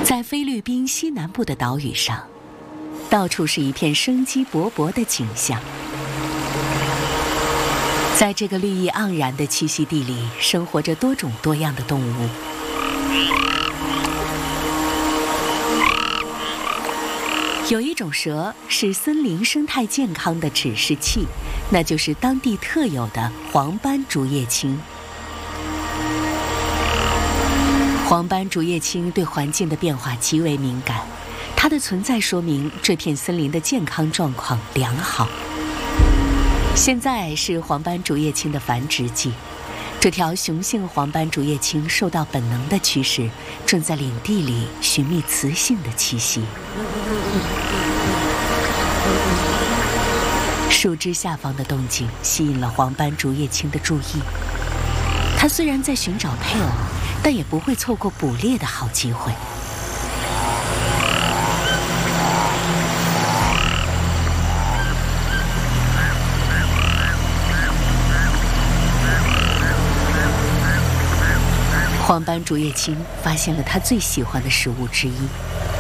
在菲律宾西南部的岛屿上，到处是一片生机勃勃的景象。在这个绿意盎然的栖息地里，生活着多种多样的动物。有一种蛇是森林生态健康的指示器，那就是当地特有的黄斑竹叶青。黄斑竹叶青对环境的变化极为敏感，它的存在说明这片森林的健康状况良好。现在是黄斑竹叶青的繁殖季，这条雄性黄斑竹叶青受到本能的驱使，正在领地里寻觅雌性的栖息。树枝下方的动静吸引了黄斑竹叶青的注意，它虽然在寻找配偶，但也不会错过捕猎的好机会。黄斑竹叶青发现了它最喜欢的食物之一，